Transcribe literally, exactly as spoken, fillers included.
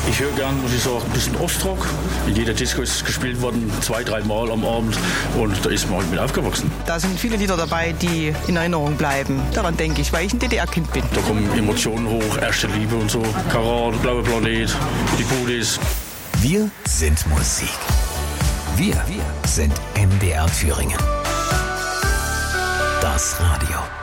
Ich höre gern, muss ich sagen, ein bisschen Ostrock. In jeder Disco ist es gespielt worden, zwei, drei Mal am Abend. Und da ist man halt mit aufgewachsen. Da sind viele Lieder dabei, die in Erinnerung bleiben. Daran denke ich, weil ich ein D D R-Kind bin. Da kommen Emotionen hoch, erste Liebe und so. Karat, Blauer Planet, die Budis. Wir sind Musik. Wir, wir sind M D R Thüringen. Das Radio.